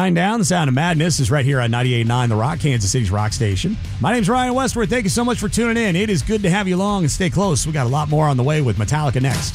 wind down. The Sound of Madness is right here on 98.9 The Rock, Kansas City's rock station. My name's Ryan Westward. Thank you so much for tuning in. It is good to have you along and stay close. We got a lot more on the way with Metallica next.